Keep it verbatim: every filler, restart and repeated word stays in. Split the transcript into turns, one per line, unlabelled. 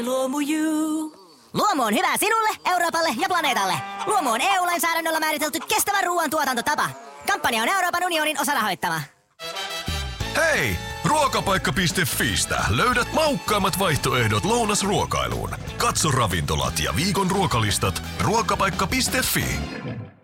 Luomu on hyvä sinulle, Euroopalle ja planeetalle. Luomu on E U-lainsäädännöllä määritelty kestävän ruoantuotantotapa. Kampanja on Euroopan unionin osarahoittama.
Hei! Ruokapaikka piste fiistä löydät maukkaimmat vaihtoehdot lounasruokailuun. Katso ravintolat ja viikon ruokalistat ruokapaikka piste fi.